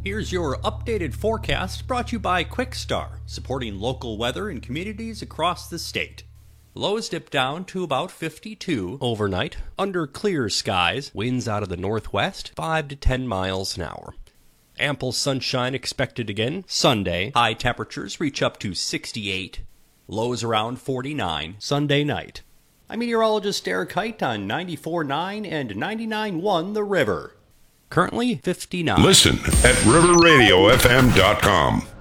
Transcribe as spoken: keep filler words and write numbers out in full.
Here's your updated forecast brought to you by Quickstar, supporting local weather in communities across the state. Lows dip down to about fifty-two overnight, under clear skies, winds out of the northwest, five to ten miles an hour. Ample sunshine expected again Sunday. High temperatures reach up to sixty-eight, lows around forty-nine Sunday night. I'm meteorologist Eric Height on ninety-four point nine and ninety-nine point one The River. Currently fifty-nine. Listen at river radio f m dot com.